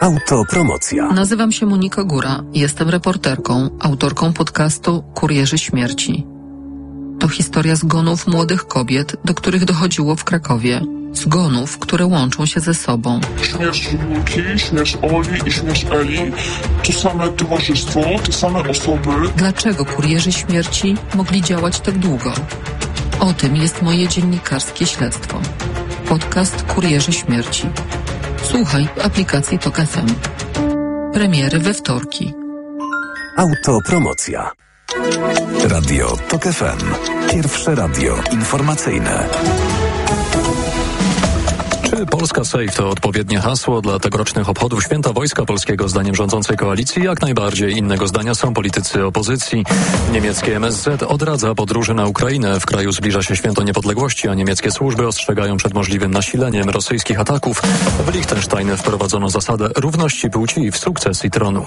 Autopromocja. Nazywam się Monika Góra. Jestem reporterką, autorką podcastu Kurierzy Śmierci. To historia zgonów młodych kobiet, do których dochodziło w Krakowie. Zgonów, które łączą się ze sobą. Śmierć Julki, śmierć Oli i śmierć Eli to same towarzystwo, te same osoby. Dlaczego kurierzy śmierci mogli działać tak długo? O tym jest moje dziennikarskie śledztwo. Podcast Kurierzy Śmierci. Słuchaj w aplikacji TOK FM. Premiery we wtorki. Autopromocja. Radio TOK FM. Pierwsze radio informacyjne. Czy Polska Safe to odpowiednie hasło dla tegorocznych obchodów Święta Wojska Polskiego zdaniem rządzącej koalicji? Jak najbardziej. Innego zdania są politycy opozycji. Niemieckie MSZ odradza podróży na Ukrainę. W kraju zbliża się Święto Niepodległości, a niemieckie służby ostrzegają przed możliwym nasileniem rosyjskich ataków. W Liechtensteinie wprowadzono zasadę równości płci w sukcesji tronu.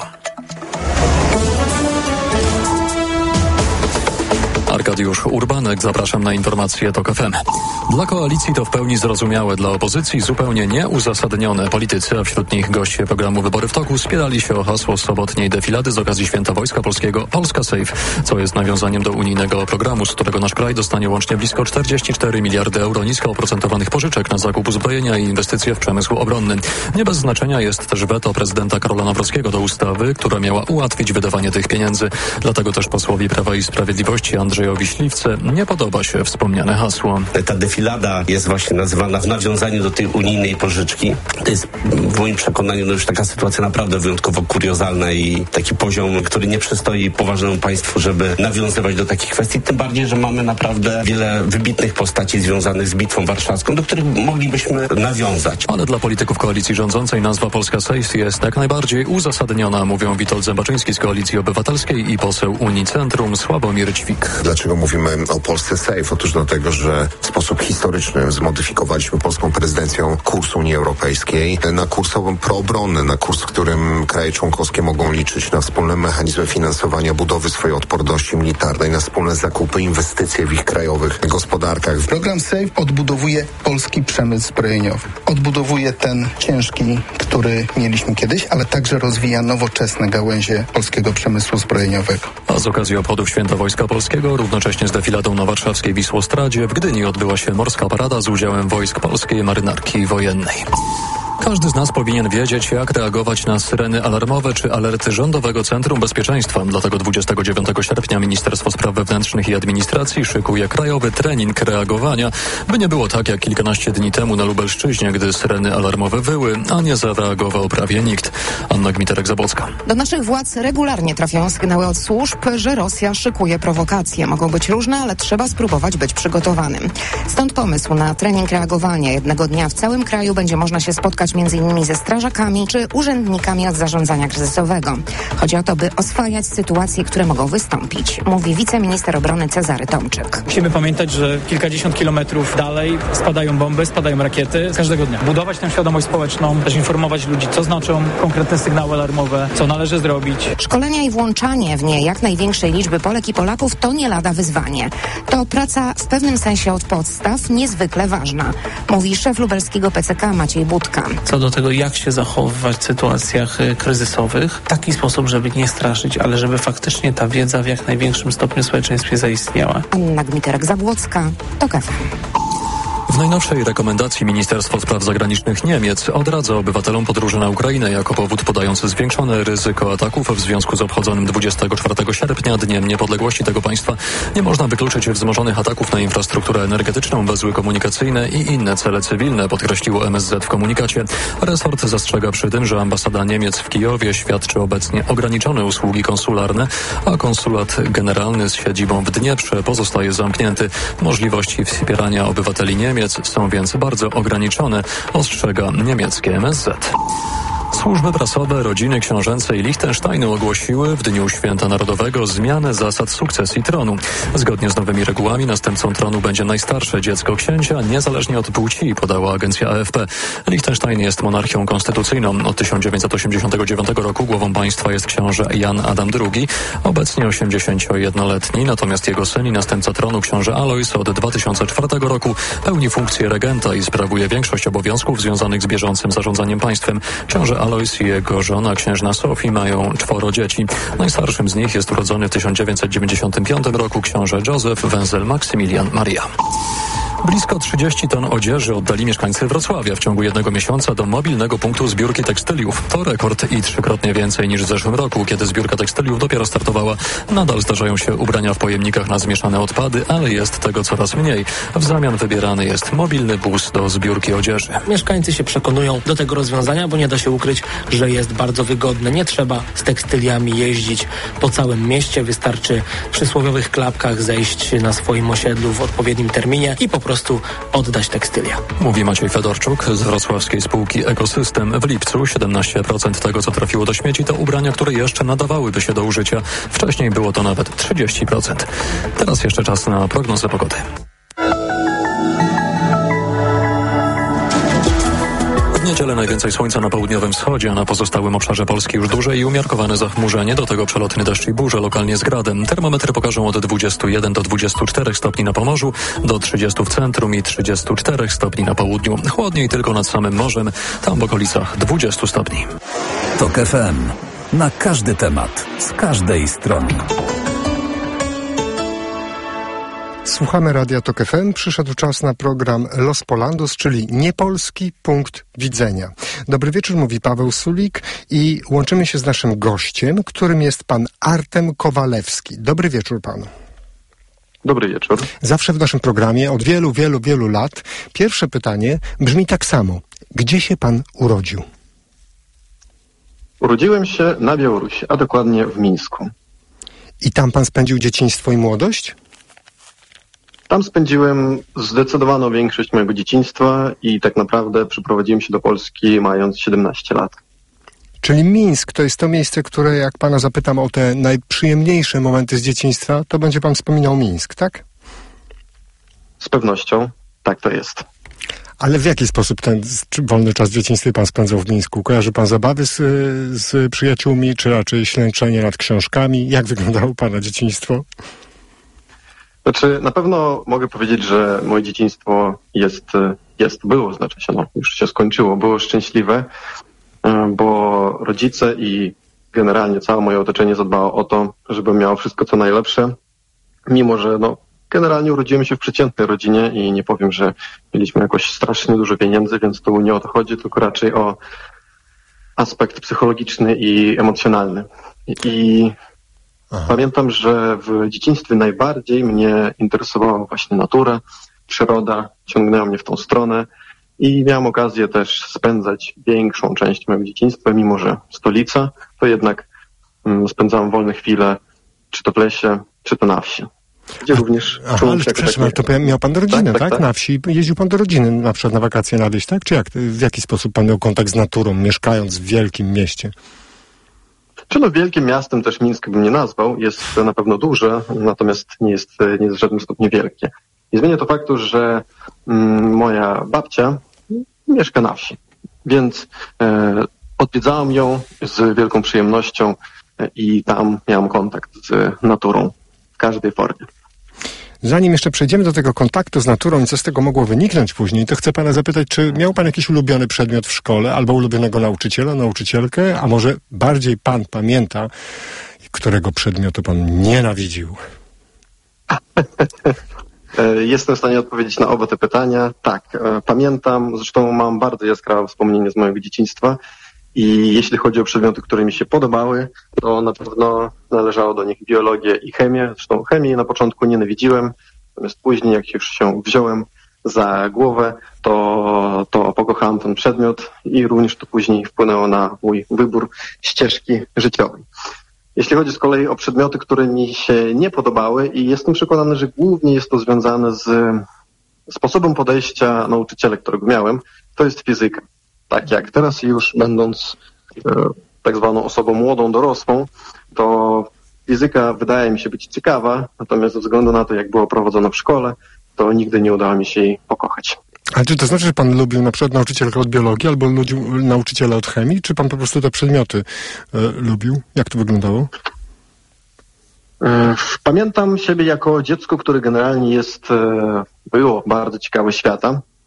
Arkadiusz Urbanek, zapraszam na informacje TOK FM. Dla koalicji to w pełni zrozumiałe, dla opozycji zupełnie nieuzasadnione. Politycy, a wśród nich goście programu Wybory w Toku, spierali się o hasło sobotniej defilady z okazji Święta Wojska Polskiego Polska Safe, co jest nawiązaniem do unijnego programu, z którego nasz kraj dostanie łącznie blisko 44 miliardy euro nisko oprocentowanych pożyczek na zakup uzbrojenia i inwestycje w przemysł obronny. Nie bez znaczenia jest też weto prezydenta Karola Nawrockiego do ustawy, która miała ułatwić wydawanie tych pieniędzy. Dlatego też posłowi Prawa i Sprawiedliwości Andrzejowi Śliwce nie podoba się wspomniane hasło. Ta defilada jest właśnie nazywana w nawiązaniu do tej unijnej pożyczki. To jest w moim przekonaniu już taka sytuacja naprawdę wyjątkowo kuriozalna i taki poziom, który nie przystoi poważnemu państwu, żeby nawiązywać do takich kwestii. Tym bardziej, że mamy naprawdę wiele wybitnych postaci związanych z Bitwą Warszawską, do których moglibyśmy nawiązać. Ale dla polityków koalicji rządzącej nazwa Polska Safe jest jak najbardziej uzasadniona, mówią Witold Zębaczyński z Koalicji Obywatelskiej i poseł Unicentrum Sławomir Ćwik. Dlaczego mówimy o Polsce Safe? Otóż dlatego, że w sposób historyczny zmodyfikowaliśmy polską prezydencją kurs Unii Europejskiej na kurs proobronny, na kurs, w którym kraje członkowskie mogą liczyć na wspólne mechanizmy finansowania budowy swojej odporności militarnej, na wspólne zakupy, inwestycje w ich krajowych gospodarkach. Program Safe odbudowuje polski przemysł zbrojeniowy. Odbudowuje ten ciężki, który mieliśmy kiedyś, ale także rozwija nowoczesne gałęzie polskiego przemysłu zbrojeniowego. A z okazji obchodów Święta Wojska Polskiego, równocześnie z defiladą na warszawskiej Wisłostradzie, w Gdyni odbyła się morska parada z udziałem wojsk polskiej marynarki wojennej. Każdy z nas powinien wiedzieć, jak reagować na syreny alarmowe czy alerty Rządowego Centrum Bezpieczeństwa. Dlatego 29 sierpnia Ministerstwo Spraw Wewnętrznych i Administracji szykuje krajowy trening reagowania, by nie było tak jak kilkanaście dni temu na Lubelszczyźnie, gdy syreny alarmowe wyły, a nie zareagował prawie nikt. Anna Gmiterek-Zabłocka. Do naszych władz regularnie trafiają sygnały od służb, że Rosja szykuje prowokacje. Mogą być różne, ale trzeba spróbować być przygotowanym. Stąd pomysł na trening reagowania. Jednego dnia w całym kraju będzie można się spotkać m.in. ze strażakami czy urzędnikami od zarządzania kryzysowego. Chodzi o to, by oswajać sytuacje, które mogą wystąpić, mówi wiceminister obrony Cezary Tomczyk. Musimy pamiętać, że kilkadziesiąt kilometrów dalej spadają bomby, spadają rakiety każdego dnia. Budować tę świadomość społeczną, też informować ludzi, co znaczą konkretne sygnały alarmowe, co należy zrobić. Szkolenia i włączanie w nie jak największej liczby Polek i Polaków to nie lada wyzwanie. To praca w pewnym sensie od podstaw niezwykle ważna, mówi szef lubelskiego PCK Maciej Budka. Co do tego, jak się zachowywać w sytuacjach kryzysowych, w taki sposób, żeby nie straszyć, ale żeby faktycznie ta wiedza w jak największym stopniu w społeczeństwie zaistniała. Anna Gmiterek-Zabłocka, TOK FM. W najnowszej rekomendacji Ministerstwo Spraw Zagranicznych Niemiec odradza obywatelom podróży na Ukrainę jako powód podając zwiększone ryzyko ataków w związku z obchodzonym 24 sierpnia Dniem Niepodległości tego państwa. Nie można wykluczyć wzmożonych ataków na infrastrukturę energetyczną, węzły komunikacyjne i inne cele cywilne, podkreśliło MSZ w komunikacie. Resort zastrzega przy tym, że ambasada Niemiec w Kijowie świadczy obecnie ograniczone usługi konsularne, a konsulat generalny z siedzibą w Dnieprze pozostaje zamknięty. Możliwości wspierania obywateli Niemiec są więc bardzo ograniczone, ostrzega niemieckie MSZ. Służby prasowe, rodziny książęce i Liechtensteinu ogłosiły w Dniu Święta Narodowego zmianę zasad sukcesji tronu. Zgodnie z nowymi regułami następcą tronu będzie najstarsze dziecko księcia, niezależnie od płci, podała agencja AFP. Liechtenstein jest monarchią konstytucyjną. Od 1989 roku głową państwa jest książę Jan Adam II, obecnie 81-letni, natomiast jego syn i następca tronu książę Alojz od 2004 roku pełni funkcję regenta i sprawuje większość obowiązków związanych z bieżącym zarządzaniem państwem. Książę Alojz Alois i jego żona księżna Sofii mają 4 dzieci. Najstarszym z nich jest urodzony w 1995 roku książę Józef Wenzel Maksymilian Maria. Blisko 30 ton odzieży oddali mieszkańcy Wrocławia w ciągu 1 miesiąca do mobilnego punktu zbiórki tekstyliów. To rekord i 3-krotnie więcej niż w zeszłym roku, kiedy zbiórka tekstyliów dopiero startowała. Nadal zdarzają się ubrania w pojemnikach na zmieszane odpady, ale jest tego coraz mniej. W zamian wybierany jest mobilny bus do zbiórki odzieży. Mieszkańcy się przekonują do tego rozwiązania, bo nie da się ukryć, że jest bardzo wygodne. Nie trzeba z tekstyliami jeździć po całym mieście. Wystarczy w przysłowiowych klapkach zejść na swoim osiedlu w odpowiednim terminie i po prostu oddać tekstylia. Mówi Maciej Fedorczuk z wrocławskiej spółki Ekosystem. W lipcu 17% tego, co trafiło do śmieci, to ubrania, które jeszcze nadawałyby się do użycia. Wcześniej było to nawet 30%. Teraz jeszcze czas na prognozę pogody. W niedzielę najwięcej słońca na południowym wschodzie, a na pozostałym obszarze Polski już duże i umiarkowane zachmurzenie, do tego przelotny deszcz i burze, lokalnie z gradem. Termometry pokażą od 21 do 24 stopni na Pomorzu, do 30 w centrum i 34 stopni na południu. Chłodniej tylko nad samym morzem, tam w okolicach 20 stopni. TOK FM. Na każdy temat, z każdej strony. Słuchamy Radia TOK FM. Przyszedł czas na program Los Polandos, czyli niepolski punkt widzenia. Dobry wieczór, mówi Paweł Sulik i łączymy się z naszym gościem, którym jest pan Artem Kowalewski. Dobry wieczór panu. Dobry wieczór. Zawsze w naszym programie od wielu lat pierwsze pytanie brzmi tak samo. Gdzie się pan urodził? Urodziłem się na Białorusi, a dokładnie w Mińsku. I tam pan spędził dzieciństwo i młodość? Tam spędziłem zdecydowaną większość mojego dzieciństwa i tak naprawdę przyprowadziłem się do Polski mając 17 lat. Czyli Mińsk to jest to miejsce, które jak pana zapytam o te najprzyjemniejsze momenty z dzieciństwa, to będzie pan wspominał Mińsk, tak? Z pewnością, tak to jest. Ale w jaki sposób ten wolny czas w dzieciństwie pan spędzał w Mińsku? Kojarzy pan zabawy z przyjaciółmi, czy raczej ślęczenie nad książkami? Jak wyglądało pana dzieciństwo? Znaczy, na pewno mogę powiedzieć, że moje dzieciństwo już się skończyło, było szczęśliwe, bo rodzice i generalnie całe moje otoczenie zadbało o to, żebym miał wszystko co najlepsze, mimo że generalnie urodziłem się w przeciętnej rodzinie i nie powiem, że mieliśmy jakoś strasznie dużo pieniędzy, więc tu nie o to chodzi, tylko raczej o aspekt psychologiczny i emocjonalny. Pamiętam, że w dzieciństwie najbardziej mnie interesowała właśnie natura, przyroda, ciągnęła mnie w tą stronę i miałem okazję też spędzać większą część mojego dzieciństwa, mimo że stolica, to jednak spędzałem wolne chwile, czy to w lesie, czy to na wsi. Gdzie również czułem się ale to miał pan rodzinę, tak? Na wsi jeździł pan do rodziny na przykład na wakacje na wieś, tak? Czy jak? W jaki sposób pan miał kontakt z naturą, mieszkając w wielkim mieście? Wielkim miastem też Mińsk bym nie nazwał, jest na pewno duże, natomiast nie jest w żadnym stopniu wielkie. Nie zmienia to faktu, że moja babcia mieszka na wsi, więc odwiedzałem ją z wielką przyjemnością i tam miałem kontakt z naturą w każdej formie. Zanim jeszcze przejdziemy do tego kontaktu z naturą i co z tego mogło wyniknąć później, to chcę pana zapytać, czy miał pan jakiś ulubiony przedmiot w szkole, albo ulubionego nauczyciela, nauczycielkę, a może bardziej pan pamięta, którego przedmiotu pan nienawidził? Jestem w stanie odpowiedzieć na oba te pytania. Tak, pamiętam, zresztą mam bardzo jaskrawe wspomnienie z mojego dzieciństwa i jeśli chodzi o przedmioty, które mi się podobały, to na pewno należało do nich biologię i chemię. Zresztą chemię na początku nienawidziłem, natomiast później jak już się wziąłem za głowę, to pokochałem ten przedmiot i również to później wpłynęło na mój wybór ścieżki życiowej. Jeśli chodzi z kolei o przedmioty, które mi się nie podobały i jestem przekonany, że głównie jest to związane z sposobem podejścia nauczyciela, którego miałem, to jest fizyka. Tak jak teraz już będąc tak zwaną osobą młodą, dorosłą, to fizyka wydaje mi się być ciekawa, natomiast ze względu na to, jak było prowadzone w szkole, to nigdy nie udało mi się jej pokochać. A czy to znaczy, że pan lubił na przykład nauczycielkę od biologii albo nauczyciela od chemii, czy pan po prostu te przedmioty lubił? Jak to wyglądało? Pamiętam siebie jako dziecko, które generalnie było bardzo ciekawe świata.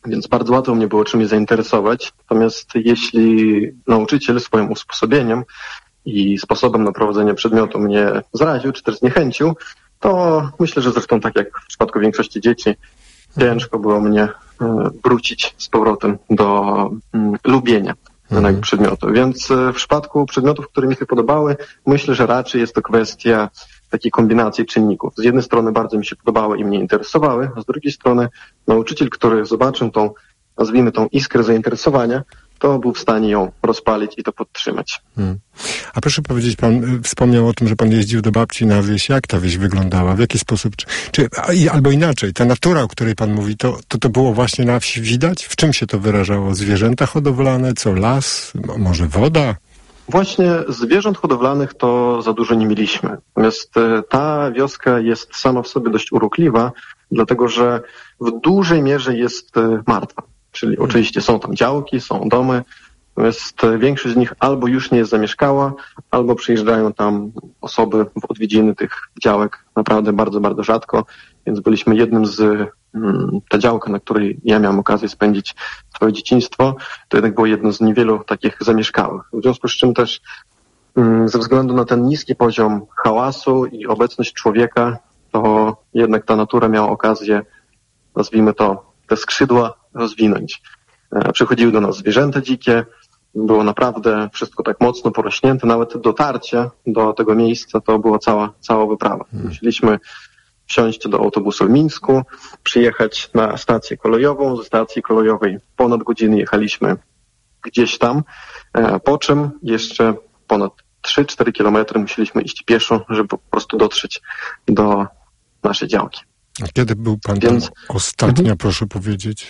więc bardzo łatwo mnie było czymś zainteresować. Natomiast jeśli nauczyciel swoim usposobieniem i sposobem na prowadzenie przedmiotu mnie zraził, czy też zniechęcił, to myślę, że zresztą tak jak w przypadku większości dzieci, ciężko było mnie wrócić z powrotem do lubienia danego przedmiotu. Więc w przypadku przedmiotów, które mi się podobały, myślę, że raczej jest to kwestia takiej kombinacji czynników. Z jednej strony bardzo mi się podobały i mnie interesowały, a z drugiej strony nauczyciel, który zobaczył tą, nazwijmy tą iskrę zainteresowania, to był w stanie ją rozpalić i to podtrzymać. A proszę powiedzieć, pan wspomniał o tym, że pan jeździł do babci na wieś. Jak ta wieś wyglądała? W jaki sposób? Albo inaczej, ta natura, o której pan mówi, to było właśnie na wsi widać? W czym się to wyrażało? Zwierzęta hodowlane? Co, las? Może woda? Właśnie zwierząt hodowlanych to za dużo nie mieliśmy. Natomiast ta wioska jest sama w sobie dość urokliwa, dlatego że w dużej mierze jest martwa. Czyli oczywiście są tam działki, są domy, natomiast większość z nich albo już nie jest zamieszkała, albo przyjeżdżają tam osoby w odwiedziny tych działek naprawdę bardzo, bardzo rzadko, więc byliśmy jednym z ta działka, na której ja miałem okazję spędzić swoje dzieciństwo, to jednak było jedno z niewielu takich zamieszkałych. W związku z czym też ze względu na ten niski poziom hałasu i obecność człowieka, to jednak ta natura miała okazję, nazwijmy to, te skrzydła rozwinąć. Przychodziły do nas zwierzęta dzikie, było naprawdę wszystko tak mocno porośnięte, nawet dotarcie do tego miejsca to była cała wyprawa. Musieliśmy wsiąść do autobusu w Mińsku, przyjechać na stację kolejową, ze stacji kolejowej ponad godzinę jechaliśmy gdzieś tam, po czym jeszcze ponad 3-4 kilometry musieliśmy iść pieszo, żeby po prostu dotrzeć do naszej działki. A kiedy był pan tam ostatnio, proszę powiedzieć?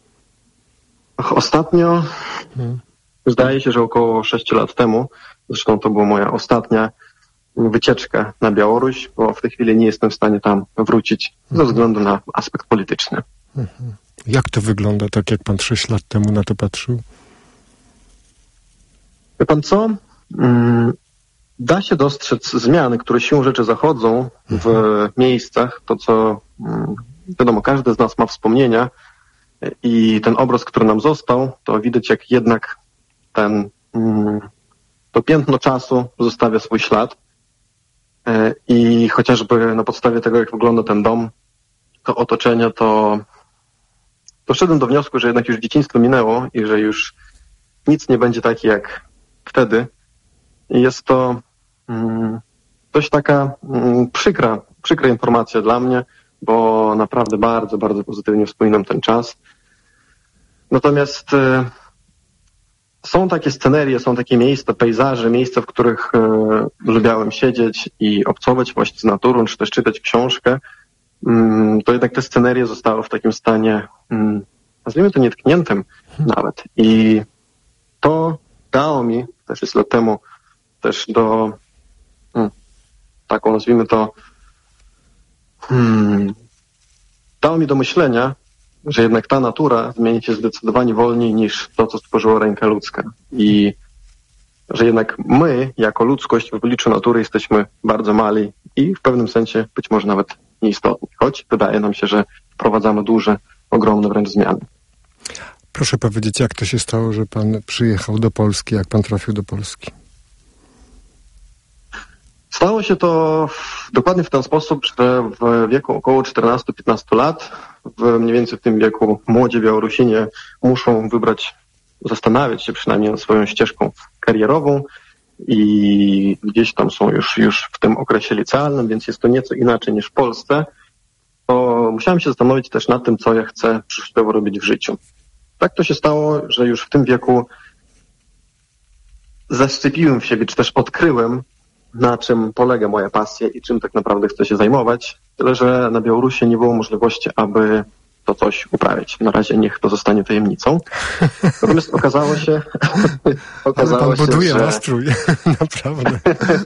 Ostatnio, zdaje się, że około 6 lat temu, zresztą to była moja ostatnia wycieczka na Białoruś, bo w tej chwili nie jestem w stanie tam wrócić ze względu na aspekt polityczny. Jak to wygląda, tak jak pan 6 lat temu na to patrzył? Wie pan co? Da się dostrzec zmiany, które siłą rzeczy zachodzą w miejscach. To, co wiadomo, każdy z nas ma wspomnienia i ten obraz, który nam został, to widać, jak jednak to piętno czasu zostawia swój ślad i chociażby na podstawie tego, jak wygląda ten dom, to otoczenie, to doszedłem do wniosku, że jednak już dzieciństwo minęło i że już nic nie będzie takie jak wtedy. I jest to dość taka przykra informacja dla mnie, bo naprawdę bardzo, bardzo pozytywnie wspominam ten czas. Natomiast są takie scenerie, są takie miejsca, pejzaże, miejsca, w których lubiałem siedzieć i obcować właśnie z naturą, czy też czytać książkę. To jednak te scenerie zostały w takim stanie, nazwijmy to nietkniętym nawet. I to dało mi też 6 lat temu też do taką, nazwijmy to, dało mi do myślenia, że jednak ta natura zmieni się zdecydowanie wolniej niż to, co stworzyła ręka ludzka. I że jednak my, jako ludzkość, w obliczu natury jesteśmy bardzo mali i w pewnym sensie być może nawet nieistotni. Choć wydaje nam się, że wprowadzamy duże, ogromne wręcz zmiany. Proszę powiedzieć, jak to się stało, że pan przyjechał do Polski, jak pan trafił do Polski? Stało się to dokładnie w ten sposób, że w wieku około 14-15 lat, mniej więcej w tym wieku młodzi Białorusini muszą zastanawiać się przynajmniej nad swoją ścieżką karierową i gdzieś tam są już w tym okresie licealnym, więc jest to nieco inaczej niż w Polsce. To musiałem się zastanowić też nad tym, co ja chcę przyszłościowo robić w życiu. Tak to się stało, że już w tym wieku zaszczepiłem w siebie, czy też odkryłem, na czym polega moja pasja i czym tak naprawdę chcę się zajmować. Tyle, że na Białorusi nie było możliwości, aby to coś uprawiać. Na razie niech to zostanie tajemnicą. Natomiast okazało się, pan buduje nastrój, naprawdę.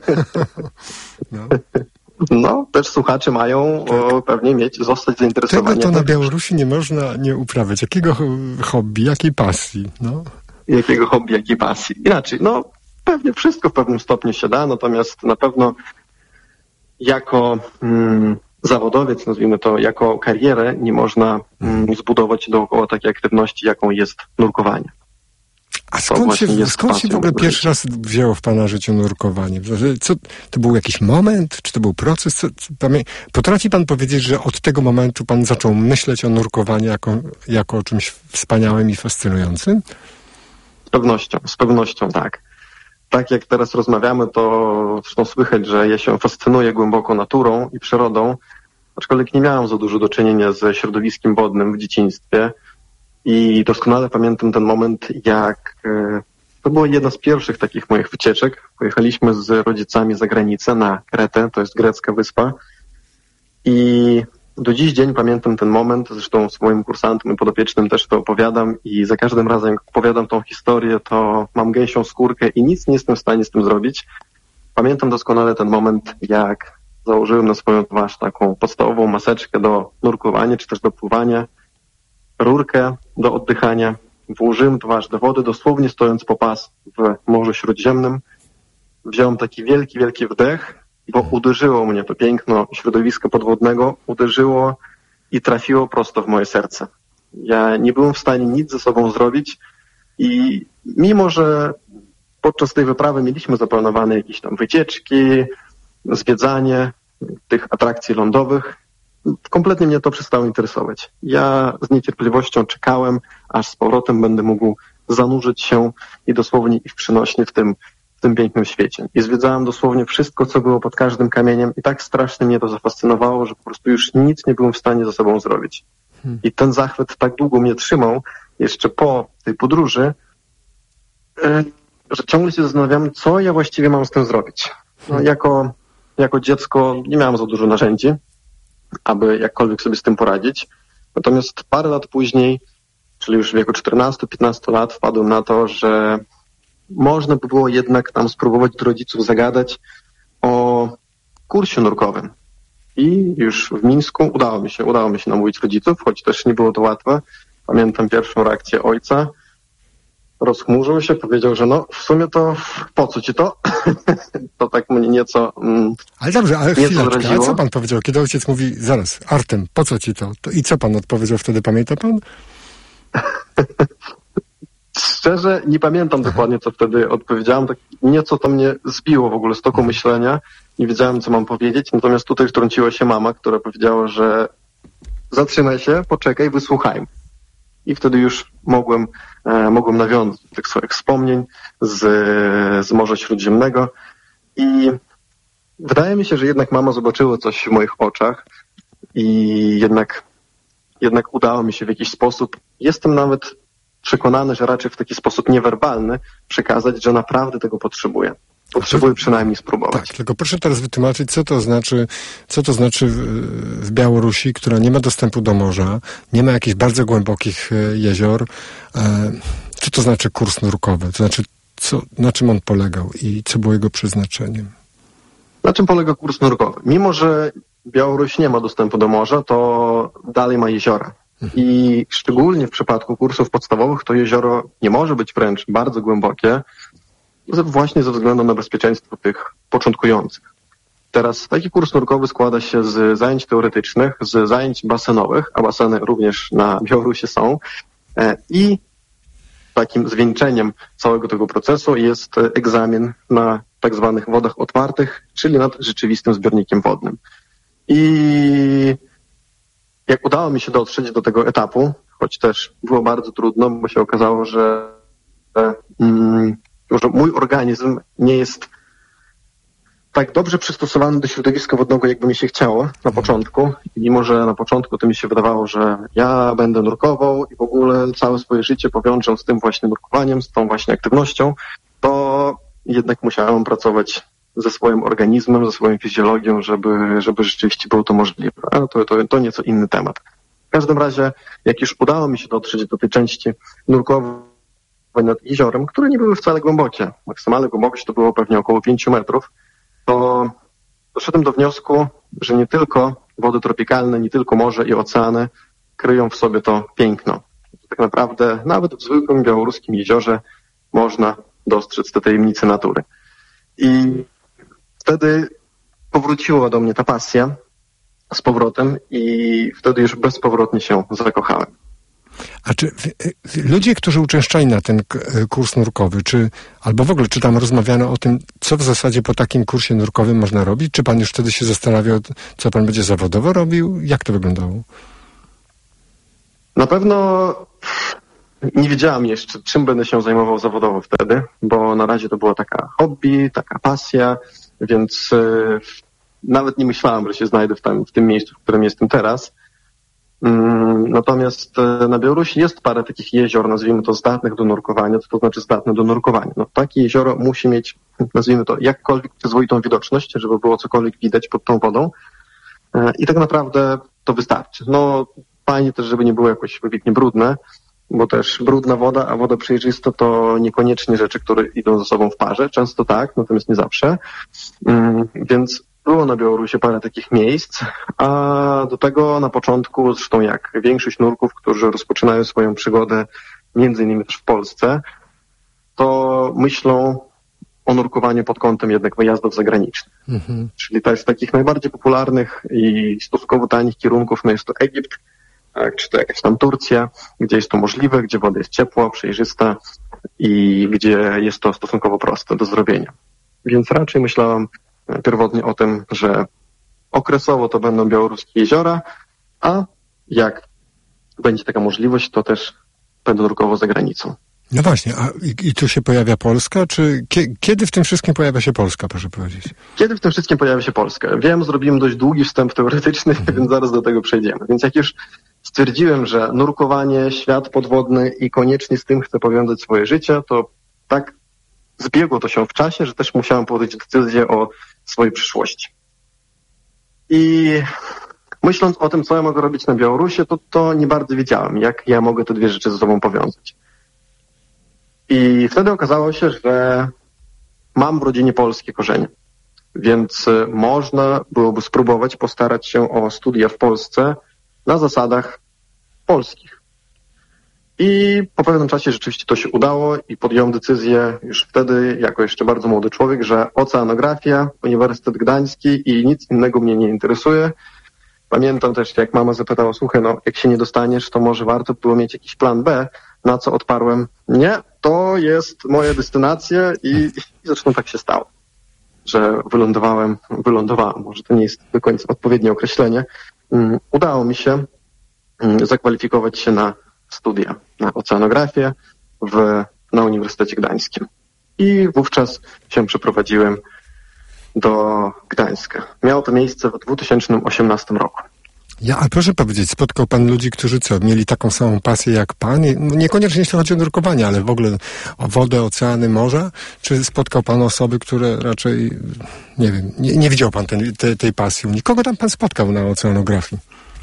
No, też słuchacze mają pewnie zostać zainteresowani. Tego to na Białorusi nie można nie uprawiać. Jakiego hobby, jakiej pasji? No. Jakiego hobby, jakiej pasji? Inaczej, pewnie wszystko w pewnym stopniu się da, natomiast na pewno jako zawodowiec, nazwijmy to, jako karierę nie można zbudować dookoła takiej aktywności, jaką jest nurkowanie. A skąd się w ogóle pierwszy raz wzięło w pana życiu nurkowanie? Co, to był jakiś moment? Czy to był proces? Potrafi pan powiedzieć, że od tego momentu pan zaczął myśleć o nurkowaniu jako o czymś wspaniałym i fascynującym? Z pewnością tak. Tak jak teraz rozmawiamy, to zresztą słychać, że ja się fascynuję głęboko naturą i przyrodą, aczkolwiek nie miałem za dużo do czynienia ze środowiskiem wodnym w dzieciństwie. I doskonale pamiętam ten moment, jak to była jedna z pierwszych takich moich wycieczek. Pojechaliśmy z rodzicami za granicę na Kretę, to jest grecka wyspa. I do dziś dzień pamiętam ten moment, zresztą swoim kursantom i podopiecznym też to opowiadam i za każdym razem, jak opowiadam tą historię, to mam gęsią skórkę i nic nie jestem w stanie z tym zrobić. Pamiętam doskonale ten moment, jak założyłem na swoją twarz taką podstawową maseczkę do nurkowania, czy też do pływania, rurkę do oddychania, włożyłem twarz do wody, dosłownie stojąc po pas w Morzu Śródziemnym. Wziąłem taki wielki, wielki wdech, bo uderzyło mnie to piękno środowiska podwodnego, uderzyło i trafiło prosto w moje serce. Ja nie byłem w stanie nic ze sobą zrobić i mimo, że podczas tej wyprawy mieliśmy zaplanowane jakieś tam wycieczki, zwiedzanie tych atrakcji lądowych, kompletnie mnie to przestało interesować. Ja z niecierpliwością czekałem, aż z powrotem będę mógł zanurzyć się i dosłownie i w przynośni w tym pięknym świecie. I zwiedzałem dosłownie wszystko, co było pod każdym kamieniem i tak strasznie mnie to zafascynowało, że po prostu już nic nie byłem w stanie ze sobą zrobić. I ten zachwyt tak długo mnie trzymał, jeszcze po tej podróży, że ciągle się zastanawiam, co ja właściwie mam z tym zrobić. No, jako dziecko nie miałem za dużo narzędzi, aby jakkolwiek sobie z tym poradzić. Natomiast parę lat później, czyli już w wieku 14-15 lat, wpadłem na to, że można by było jednak tam spróbować do rodziców zagadać o kursie nurkowym. I już w Mińsku udało mi się namówić rodziców, choć też nie było to łatwe. Pamiętam pierwszą reakcję ojca. Rozchmurzył się, powiedział, że no w sumie to po co ci to? To tak mnie nieco Ale dobrze, ale chwileczkę, zraziło. a co pan powiedział? Kiedy ojciec mówi, zaraz, Artem, po co ci to? I co pan odpowiedział wtedy, pamięta pan? Szczerze nie pamiętam dokładnie, co wtedy odpowiedziałem. Tak nieco to mnie zbiło w ogóle z toku myślenia. Nie wiedziałem, co mam powiedzieć. Natomiast tutaj wtrąciła się mama, która powiedziała, że zatrzymaj się, poczekaj, wysłuchaj. I wtedy już mogłem nawiązać do tych swoich wspomnień z Morza Śródziemnego. I wydaje mi się, że jednak mama zobaczyła coś w moich oczach i jednak udało mi się w jakiś sposób, jestem nawet przekonany, że raczej w taki sposób niewerbalny przekazać, że naprawdę tego potrzebuję. Potrzebuję przynajmniej spróbować. Tak, tylko proszę teraz wytłumaczyć, co to znaczy w Białorusi, która nie ma dostępu do morza, nie ma jakichś bardzo głębokich jezior. Co to znaczy kurs nurkowy? To znaczy, na czym on polegał i co było jego przeznaczeniem? Na czym polega kurs nurkowy? Mimo, że Białoruś nie ma dostępu do morza, to dalej ma jeziora. I szczególnie w przypadku kursów podstawowych to jezioro nie może być wręcz bardzo głębokie, właśnie ze względu na bezpieczeństwo tych początkujących. Teraz taki kurs nurkowy składa się z zajęć teoretycznych, z zajęć basenowych, a baseny również na Białorusi są, i takim zwieńczeniem całego tego procesu jest egzamin na tak zwanych wodach otwartych, czyli nad rzeczywistym zbiornikiem wodnym. I jak udało mi się dotrzeć do tego etapu, choć też było bardzo trudno, bo się okazało, że mój organizm nie jest tak dobrze przystosowany do środowiska wodnego, jakby mi się chciało na początku. Mimo że na początku to mi się wydawało, że ja będę nurkował i w ogóle całe swoje życie powiążę z tym właśnie nurkowaniem, z tą właśnie aktywnością, to jednak musiałem pracować ze swoim organizmem, ze swoją fizjologią, żeby rzeczywiście było to możliwe. Ale to nieco inny temat. W każdym razie, jak już udało mi się dotrzeć do tej części nurkowej nad jeziorem, które nie były wcale głębokie, maksymalna głębokość to było pewnie około 5 metrów, to doszedłem do wniosku, że nie tylko wody tropikalne, nie tylko morze i oceany kryją w sobie to piękno. Tak naprawdę nawet w zwykłym białoruskim jeziorze można dostrzec te tajemnice natury. I wtedy powróciła do mnie ta pasja z powrotem i wtedy już bezpowrotnie się zakochałem. A czy ludzie, którzy uczęszczali na ten kurs nurkowy, albo w ogóle, czy tam rozmawiano o tym, co w zasadzie po takim kursie nurkowym można robić? Czy pan już wtedy się zastanawiał, co pan będzie zawodowo robił? Jak to wyglądało? Na pewno nie wiedziałam jeszcze, czym będę się zajmował zawodowo wtedy, bo na razie to była taka hobby, taka pasja, więc nawet nie myślałem, że się znajdę w tym miejscu, w którym jestem teraz. Natomiast na Białorusi jest parę takich jezior, nazwijmy to zdatnych do nurkowania. Co to znaczy zdatne do nurkowania? No, takie jezioro musi mieć, nazwijmy to, jakkolwiek przyzwoitą widoczność, żeby było cokolwiek widać pod tą wodą. I tak naprawdę to wystarczy. No, fajnie też, żeby nie było jakoś wybitnie brudne, bo też brudna woda, a woda przejrzysta to niekoniecznie rzeczy, które idą ze sobą w parze. Często tak, natomiast nie zawsze. Więc było na Białorusi parę takich miejsc, a do tego na początku, zresztą jak większość nurków, którzy rozpoczynają swoją przygodę między innymi też w Polsce, to myślą o nurkowaniu pod kątem jednak wyjazdów zagranicznych. Czyli to jest takich najbardziej popularnych i stosunkowo tanich kierunków, no jest to Egipt, czy to jakaś tam Turcja, gdzie jest to możliwe, gdzie woda jest ciepła, przejrzysta i gdzie jest to stosunkowo proste do zrobienia. Więc raczej myślałam pierwotnie o tym, że okresowo to będą białoruskie jeziora, a jak będzie taka możliwość, to też będę nurkował za granicą. No właśnie, i tu się pojawia Polska, czy kiedy w tym wszystkim pojawia się Polska, proszę powiedzieć? Kiedy w tym wszystkim pojawia się Polska? Wiem, zrobiłem dość długi wstęp teoretyczny, więc zaraz do tego przejdziemy. Więc jak już stwierdziłem, że nurkowanie, świat podwodny i koniecznie z tym chcę powiązać swoje życie, to tak zbiegło to się w czasie, że też musiałem podjąć decyzję o swojej przyszłości. I myśląc o tym, co ja mogę robić na Białorusi, to nie bardzo wiedziałem, jak ja mogę te dwie rzeczy ze sobą powiązać. I wtedy okazało się, że mam w rodzinie polskie korzenie, więc można byłoby spróbować postarać się o studia w Polsce na zasadach polskich. I po pewnym czasie rzeczywiście to się udało i podjąłem decyzję już wtedy, jako jeszcze bardzo młody człowiek, że oceanografia, Uniwersytet Gdański i nic innego mnie nie interesuje. Pamiętam też, jak mama zapytała, słuchaj, no jak się nie dostaniesz, to może warto było mieć jakiś plan B, na co odparłem, nie, to jest moja destynacja i zresztą tak się stało, że wylądowałem, może to nie jest do końca odpowiednie określenie, udało mi się zakwalifikować się na studia, na oceanografię na Uniwersytecie Gdańskim. I wówczas się przeprowadziłem do Gdańska. Miało to miejsce w 2018 roku. A proszę powiedzieć, spotkał pan ludzi, którzy mieli taką samą pasję jak pan? Niekoniecznie jeśli chodzi o nurkowanie, ale w ogóle o wodę, oceany, morza? Czy spotkał pan osoby, które raczej, nie wiem, nie widział pan tej pasji u nich? Kogo tam pan spotkał na oceanografii?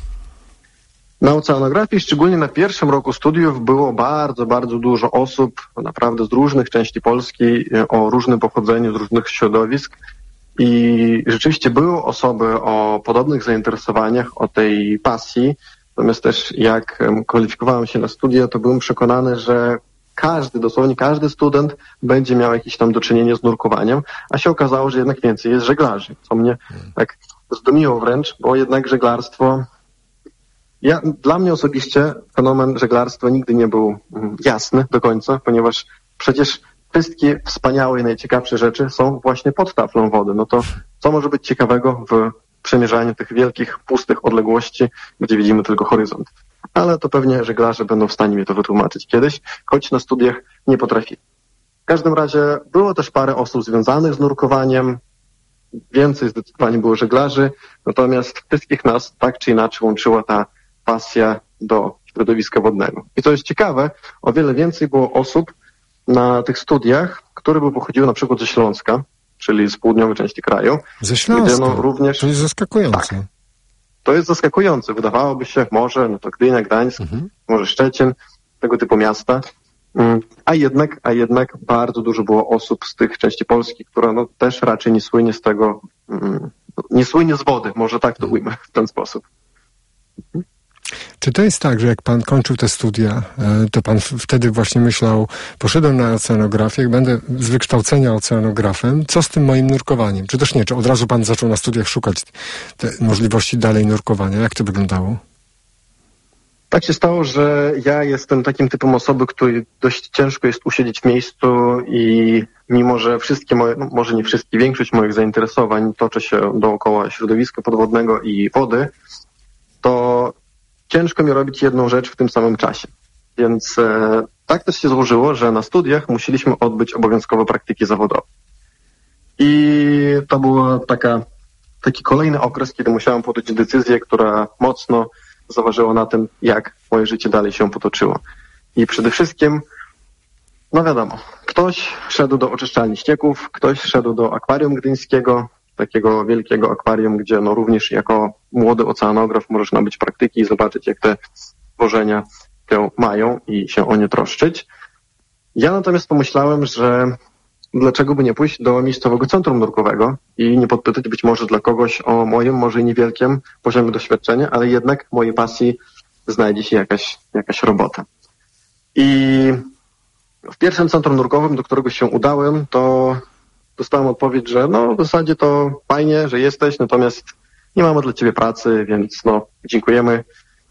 Na oceanografii, szczególnie na pierwszym roku studiów, było bardzo, bardzo dużo osób, naprawdę z różnych części Polski, o różnym pochodzeniu, z różnych środowisk. I rzeczywiście były osoby o podobnych zainteresowaniach, o tej pasji. Natomiast też jak kwalifikowałem się na studia, to byłem przekonany, że dosłownie każdy student będzie miał jakieś tam do czynienia z nurkowaniem, a się okazało, że jednak więcej jest żeglarzy, co mnie tak zdumiło wręcz, bo jednak żeglarstwo... Dla mnie osobiście fenomen żeglarstwa nigdy nie był jasny do końca, ponieważ przecież wszystkie wspaniałe i najciekawsze rzeczy są właśnie pod taflą wody. No to co może być ciekawego w przemierzaniu tych wielkich, pustych odległości, gdzie widzimy tylko horyzont? Ale to pewnie żeglarze będą w stanie mi to wytłumaczyć kiedyś, choć na studiach nie potrafili. W każdym razie było też parę osób związanych z nurkowaniem, więcej zdecydowanie było żeglarzy, natomiast wszystkich nas tak czy inaczej łączyła ta pasja do środowiska wodnego. I co jest ciekawe, o wiele więcej było osób na tych studiach, które by pochodziły na przykład ze Śląska, czyli z południowej części kraju. Ze Śląska? Gdzie również... To jest zaskakujące. Tak, to jest zaskakujące. Wydawałoby się, może to Gdynia, Gdańsk, może Szczecin, tego typu miasta. A jednak bardzo dużo było osób z tych części Polski, które też raczej nie słynie z tego, nie słynie z wody, może tak to ujmę w ten sposób. Czy to jest tak, że jak pan kończył te studia, to pan wtedy właśnie myślał, poszedłem na oceanografię, będę z wykształcenia oceanografem, co z tym moim nurkowaniem? Czy też nie? Czy od razu pan zaczął na studiach szukać te możliwości dalej nurkowania? Jak to wyglądało? Tak się stało, że ja jestem takim typem osoby, której dość ciężko jest usiedzieć w miejscu i mimo, że wszystkie moje, no może nie wszystkie, większość moich zainteresowań toczy się dookoła środowiska podwodnego i wody, to ciężko mi robić jedną rzecz w tym samym czasie. Więc tak też się złożyło, że na studiach musieliśmy odbyć obowiązkowe praktyki zawodowe. I to był taki kolejny okres, kiedy musiałem podjąć decyzję, która mocno zaważyła na tym, jak moje życie dalej się potoczyło. I przede wszystkim, no wiadomo, ktoś szedł do oczyszczalni ścieków, ktoś szedł do akwarium gdyńskiego, takiego wielkiego akwarium, gdzie no również jako młody oceanograf możesz nabyć praktyki i zobaczyć, jak te stworzenia się mają i się o nie troszczyć. Ja natomiast pomyślałem, że dlaczego by nie pójść do miejscowego centrum nurkowego i nie podpytać być może dla kogoś o moim, może i niewielkim poziomie doświadczenia, ale jednak mojej pasji znajdzie się jakaś robota. I w pierwszym centrum nurkowym, do którego się udałem, to dostałem odpowiedź, że no w zasadzie to fajnie, że jesteś, natomiast nie mamy dla ciebie pracy, więc no dziękujemy.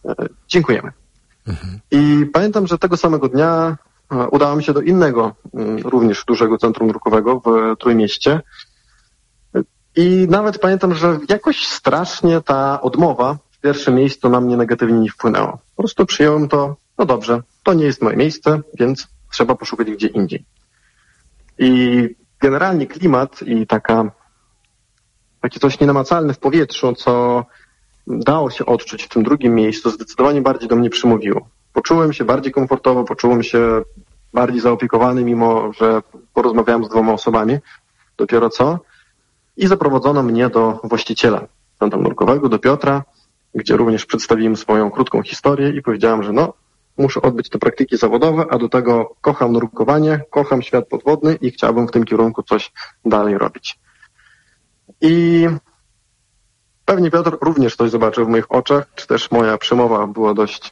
I pamiętam, że tego samego dnia udałem się do innego, również dużego centrum nurkowego w Trójmieście. I nawet pamiętam, że jakoś strasznie ta odmowa w pierwszym miejscu na mnie negatywnie nie wpłynęła. Po prostu przyjąłem to, no dobrze, to nie jest moje miejsce, więc trzeba poszukać gdzie indziej. I generalnie klimat i takie coś nienamacalne w powietrzu, co dało się odczuć w tym drugim miejscu, zdecydowanie bardziej do mnie przymówiło. Poczułem się bardziej komfortowo, poczułem się bardziej zaopiekowany, mimo że porozmawiałem z 2 osobami, dopiero co. I zaprowadzono mnie do właściciela centrum nurkowego, do Piotra, gdzie również przedstawiłem swoją krótką historię i powiedziałem, że no, muszę odbyć te praktyki zawodowe, a do tego kocham nurkowanie, kocham świat podwodny i chciałbym w tym kierunku coś dalej robić. I pewnie Piotr również coś zobaczył w moich oczach, czy też moja przemowa była dość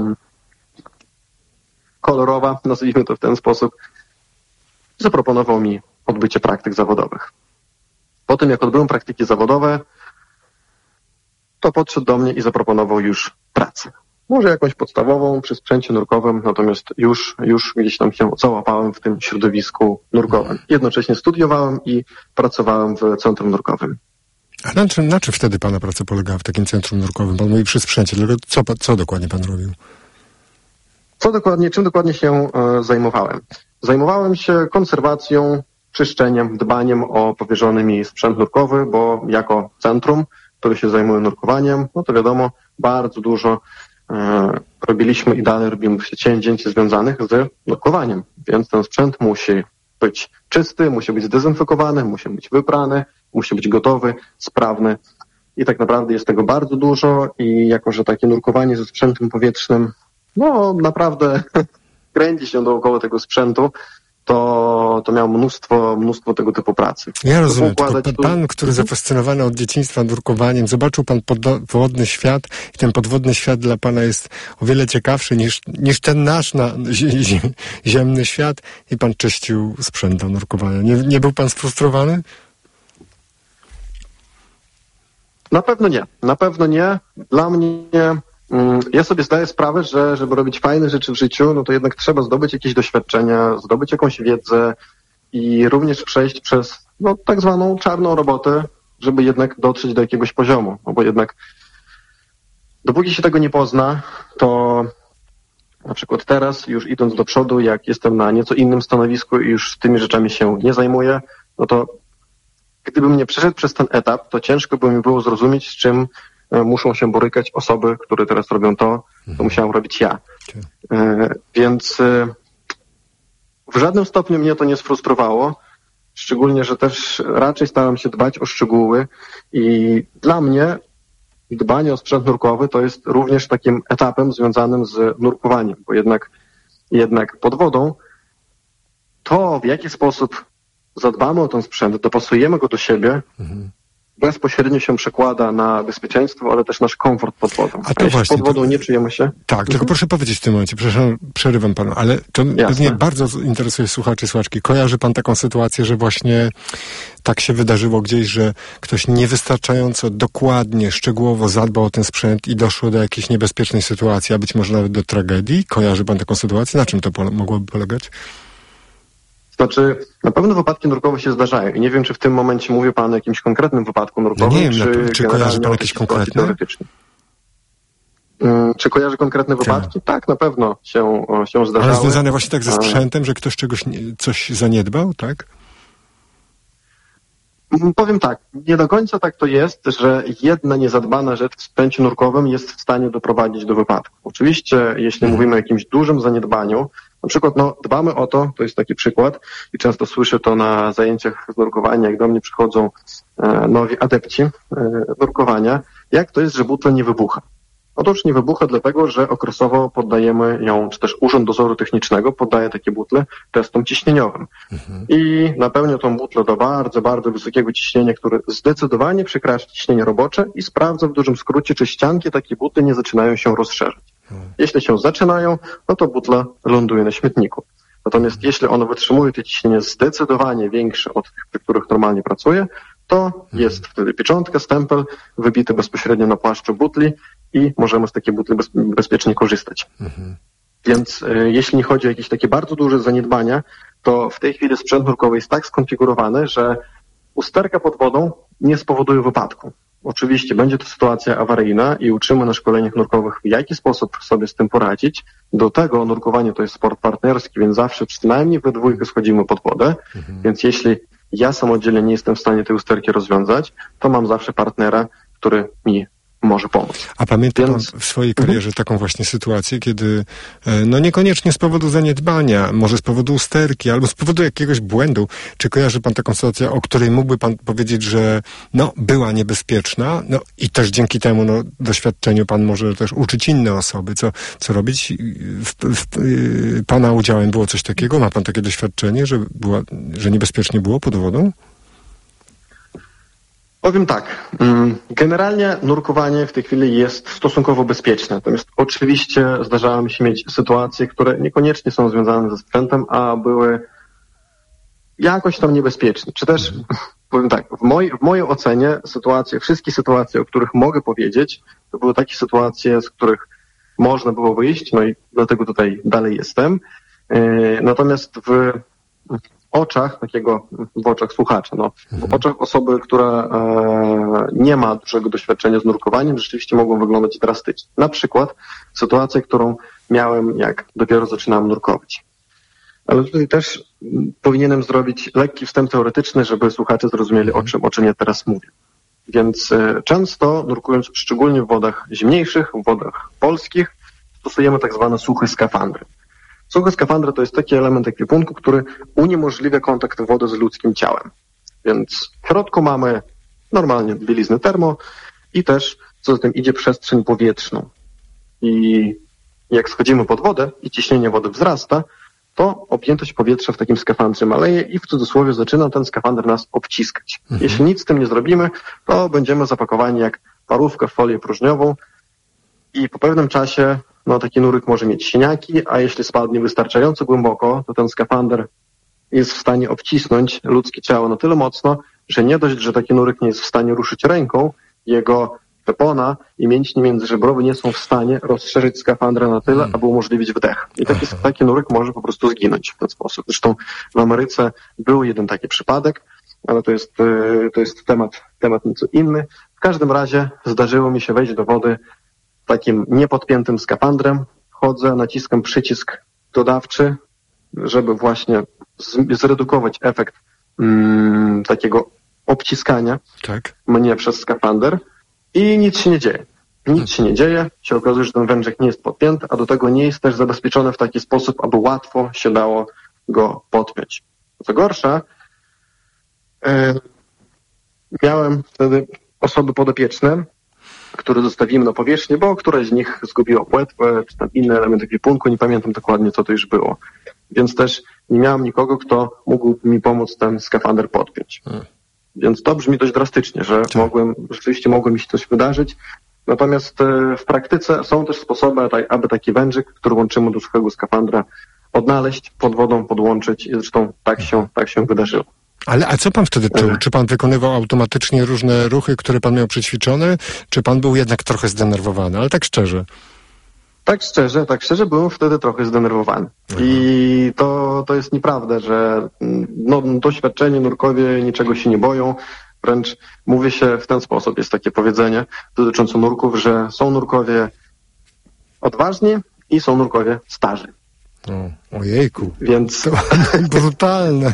kolorowa, nazwijmy to w ten sposób. Zaproponował mi odbycie praktyk zawodowych. Po tym, jak odbyłem praktyki zawodowe, to podszedł do mnie i zaproponował już pracę. Może jakąś podstawową przy sprzęcie nurkowym, natomiast już gdzieś tam się załapałem w tym środowisku nurkowym. Jednocześnie studiowałem i pracowałem w centrum nurkowym. A na czym wtedy pana praca polegała w takim centrum nurkowym? Pan mówi przy sprzęcie, tylko co dokładnie pan robił? Czym dokładnie się zajmowałem? Zajmowałem się konserwacją, czyszczeniem, dbaniem o powierzony mi sprzęt nurkowy, bo jako centrum, które się zajmuje nurkowaniem, no to wiadomo, bardzo dużo robiliśmy i dalej robimy przedsięwzięć związanych z nurkowaniem, więc ten sprzęt musi być czysty, musi być zdezynfekowany, musi być wyprany, musi być gotowy, sprawny i tak naprawdę jest tego bardzo dużo i jako, że takie nurkowanie ze sprzętem powietrznym no naprawdę kręci się dookoła tego sprzętu, to miał mnóstwo tego typu pracy. Ja rozumiem, tylko pan, który zafascynowany od dzieciństwa nurkowaniem, zobaczył pan podwodny świat i ten podwodny świat dla pana jest o wiele ciekawszy niż ten nasz ziemny świat i pan czyścił sprzęt do nurkowania. Nie był pan sfrustrowany? Na pewno nie. Dla mnie ja sobie zdaję sprawę, że żeby robić fajne rzeczy w życiu, no to jednak trzeba zdobyć jakieś doświadczenia, zdobyć jakąś wiedzę i również przejść przez tak zwaną czarną robotę, żeby jednak dotrzeć do jakiegoś poziomu. No bo jednak dopóki się tego nie pozna, to na przykład teraz, już idąc do przodu, jak jestem na nieco innym stanowisku i już tymi rzeczami się nie zajmuję, no to gdybym nie przeszedł przez ten etap, to ciężko by mi było zrozumieć, z czym muszą się borykać osoby, które teraz robią to, co musiałem robić ja. Więc w żadnym stopniu mnie to nie sfrustrowało, szczególnie, że też raczej starałem się dbać o szczegóły i dla mnie dbanie o sprzęt nurkowy to jest również takim etapem związanym z nurkowaniem, bo jednak pod wodą to, w jaki sposób zadbamy o ten sprzęt, dopasujemy go do siebie, bezpośrednio się przekłada na bezpieczeństwo, ale też nasz komfort pod wodą. A to właśnie, pod wodą nie czujemy się... Tak, tylko proszę powiedzieć w tym momencie, przepraszam, przerywam panu, ale to pewnie bardzo interesuje słuchaczy i słuchaczki. Kojarzy pan taką sytuację, że właśnie tak się wydarzyło gdzieś, że ktoś niewystarczająco dokładnie, szczegółowo zadbał o ten sprzęt i doszło do jakiejś niebezpiecznej sytuacji, a być może nawet do tragedii? Kojarzy pan taką sytuację? Na czym to mogłoby polegać? Znaczy, na pewno wypadki nurkowe się zdarzają i nie wiem, czy w tym momencie mówi pan o jakimś konkretnym wypadku nurkowym, no nie wiem, czy kojarzy pan jakieś konkretne? Czy kojarzy konkretne wypadki? Tak, na pewno się zdarzały. Ale związane właśnie tak ze sprzętem, że ktoś coś zaniedbał, tak? Powiem tak, nie do końca tak to jest, że jedna niezadbana rzecz w sprzęcie nurkowym jest w stanie doprowadzić do wypadku. Oczywiście, jeśli mówimy o jakimś dużym zaniedbaniu, na przykład dbamy o to jest taki przykład i często słyszę to na zajęciach z nurkowania, jak do mnie przychodzą nowi adepci nurkowania, jak to jest, że butla nie wybucha. Otóż nie wybucha dlatego, że okresowo poddajemy ją, czy też Urząd Dozoru Technicznego poddaje takie butle testom ciśnieniowym. I napełnia tą butlę do bardzo, bardzo wysokiego ciśnienia, które zdecydowanie przekracza ciśnienie robocze i sprawdza w dużym skrócie, czy ścianki takiej butli nie zaczynają się rozszerzać. Jeśli się zaczynają, no to butla ląduje na śmietniku. Natomiast jeśli one wytrzymują to ciśnienie zdecydowanie większe od tych, przy których normalnie pracuje, to jest wtedy pieczątka, stempel wybity bezpośrednio na płaszczu butli i możemy z takiej butli bezpiecznie korzystać. Więc jeśli nie chodzi o jakieś takie bardzo duże zaniedbania, to w tej chwili sprzęt nurkowy jest tak skonfigurowany, że usterka pod wodą nie spowoduje wypadku. Oczywiście będzie to sytuacja awaryjna i uczymy na szkoleniach nurkowych, w jaki sposób sobie z tym poradzić. Do tego nurkowanie to jest sport partnerski, więc zawsze przynajmniej we dwójkę schodzimy pod wodę. Więc jeśli ja samodzielnie nie jestem w stanie tej usterki rozwiązać, to mam zawsze partnera, który mi może pomóc. A pamięta pan w swojej karierze taką właśnie sytuację, kiedy no niekoniecznie z powodu zaniedbania, może z powodu usterki, albo z powodu jakiegoś błędu, czy kojarzy pan taką sytuację, o której mógłby pan powiedzieć, że była niebezpieczna, i też dzięki temu doświadczeniu pan może też uczyć inne osoby, co robić? Pana udziałem było coś takiego? Ma pan takie doświadczenie, że niebezpiecznie było pod wodą? Powiem tak, generalnie nurkowanie w tej chwili jest stosunkowo bezpieczne, natomiast oczywiście zdarzało mi się mieć sytuacje, które niekoniecznie są związane ze sprzętem, a były jakoś tam niebezpieczne. Czy też, powiem tak, w mojej ocenie wszystkie sytuacje, o których mogę powiedzieć, to były takie sytuacje, z których można było wyjść, i dlatego tutaj dalej jestem. Natomiast w oczach słuchacza, w oczach osoby, która nie ma dużego doświadczenia z nurkowaniem, rzeczywiście mogą wyglądać drastycznie. Na przykład sytuację, którą miałem, jak dopiero zaczynałem nurkować. Ale tutaj też powinienem zrobić lekki wstęp teoretyczny, żeby słuchacze zrozumieli, o czym ja teraz mówię. Więc często nurkując, szczególnie w wodach zimniejszych, w wodach polskich, stosujemy tak zwane suche skafandry. Suche skafandry to jest taki element ekwipunku, który uniemożliwia kontakt wody z ludzkim ciałem. Więc w środku mamy normalnie bieliznę termo i też, co za tym idzie, przestrzeń powietrzną. I jak schodzimy pod wodę i ciśnienie wody wzrasta, to objętość powietrza w takim skafandrze maleje i w cudzysłowie zaczyna ten skafander nas obciskać. Jeśli nic z tym nie zrobimy, to będziemy zapakowani jak parówka w folię próżniową i po pewnym czasie taki nurek może mieć siniaki, a jeśli spadnie wystarczająco głęboko, to ten skafander jest w stanie obcisnąć ludzkie ciało na tyle mocno, że nie dość, że taki nurek nie jest w stanie ruszyć ręką, jego pepona i mięśnie międzyżebrowe nie są w stanie rozszerzyć skafandra na tyle, aby umożliwić wdech. I taki nurek może po prostu zginąć w ten sposób. Zresztą w Ameryce był jeden taki przypadek, ale to jest temat nieco inny. W każdym razie zdarzyło mi się wejść do wody takim niepodpiętym skafandrem. Chodzę, naciskam przycisk dodawczy, żeby właśnie zredukować efekt takiego obciskania mnie przez skafander i nic się nie dzieje. Nic się nie dzieje, się okazuje, że ten wężek nie jest podpięty, a do tego nie jest też zabezpieczony w taki sposób, aby łatwo się dało go podpiąć. Co gorsza, miałem wtedy osoby podopieczne, które zostawimy na powierzchni, bo któraś z nich zgubiła płetwę, czy tam inne elementy ekwipunku, nie pamiętam dokładnie, co to już było. Więc też nie miałem nikogo, kto mógł mi pomóc ten skafander podpiąć. Więc to brzmi dość drastycznie, że rzeczywiście mogło mi się coś wydarzyć. Natomiast w praktyce są też sposoby, aby taki wężyk, który łączymy do suchego skafandra, odnaleźć, pod wodą podłączyć i zresztą tak się wydarzyło. A co pan wtedy czuł? Czy pan wykonywał automatycznie różne ruchy, które pan miał przećwiczone, czy pan był jednak trochę zdenerwowany? Ale tak szczerze. Tak szczerze byłem wtedy trochę zdenerwowany. I to jest nieprawda, że doświadczeni nurkowie niczego się nie boją. Wręcz mówi się w ten sposób, jest takie powiedzenie dotyczące nurków, że są nurkowie odważni i są nurkowie starzy. Ojejku, więc to brutalne.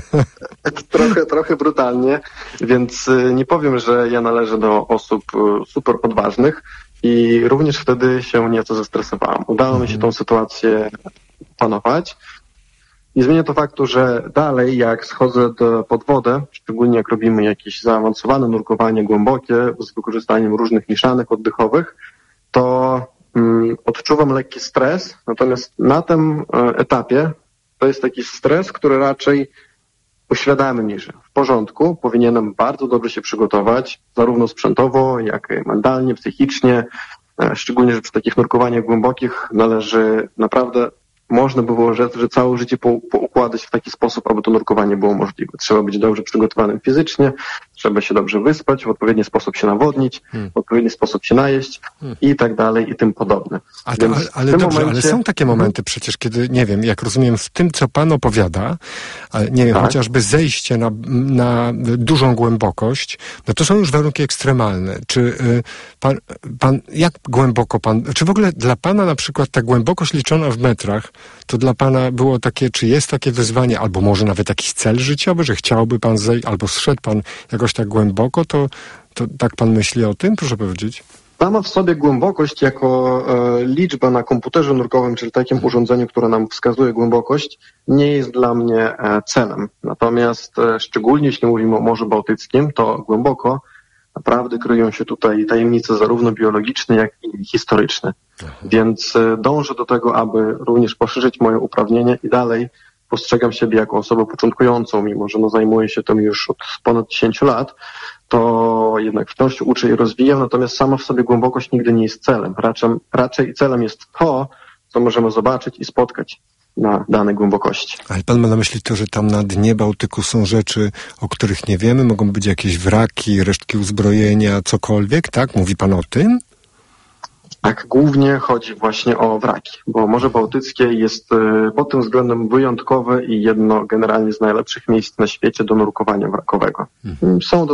trochę brutalnie, więc nie powiem, że ja należę do osób super odważnych i również wtedy się nieco zestresowałem. Udało mi się tą sytuację panować. Nie zmienia to faktu, że dalej jak schodzę pod wodę, szczególnie jak robimy jakieś zaawansowane nurkowanie głębokie z wykorzystaniem różnych mieszanek oddechowych, to odczuwam lekki stres, natomiast na tym etapie to jest taki stres, który raczej uświadamia mi, że w porządku, powinienem bardzo dobrze się przygotować, zarówno sprzętowo, jak i mentalnie, psychicznie, szczególnie, że przy takich nurkowaniach głębokich należy naprawdę, można by było rzec, że całe życie poukładać w taki sposób, aby to nurkowanie było możliwe. Trzeba być dobrze przygotowanym fizycznie, trzeba się dobrze wyspać, w odpowiedni sposób się nawodnić, w odpowiedni sposób się najeść i tak dalej i tym podobne. Ale dobrze, ale są takie momenty przecież, kiedy, nie wiem, jak rozumiem, w tym, co pan opowiada, nie wiem, chociażby zejście na dużą głębokość, no to są już warunki ekstremalne. Czy pan jak głęboko czy w ogóle dla pana na przykład ta głębokość liczona w metrach, to dla pana było takie, czy jest takie wyzwanie, albo może nawet jakiś cel życiowy, że chciałby pan zejść, albo zszedł pan jakoś tak głęboko, to tak pan myśli o tym? Proszę powiedzieć. Sama w sobie głębokość jako liczba na komputerze nurkowym, czyli takim urządzeniu, które nam wskazuje głębokość, nie jest dla mnie celem. Natomiast szczególnie jeśli mówimy o Morzu Bałtyckim, to głęboko naprawdę kryją się tutaj tajemnice zarówno biologiczne, jak i historyczne. Więc dążę do tego, aby również poszerzyć moje uprawnienia i dalej postrzegam siebie jako osobę początkującą, mimo że zajmuję się tym już od ponad 10 lat, to jednak wciąż się uczę i rozwijam, natomiast sama w sobie głębokość nigdy nie jest celem. Raczej celem jest to, co możemy zobaczyć i spotkać na danej głębokości. Ale pan ma na myśli to, że tam na dnie Bałtyku są rzeczy, o których nie wiemy, mogą być jakieś wraki, resztki uzbrojenia, cokolwiek, tak? Mówi pan o tym? Tak, głównie chodzi właśnie o wraki, bo Morze Bałtyckie jest pod tym względem wyjątkowe i jedno generalnie z najlepszych miejsc na świecie do nurkowania wrakowego. Są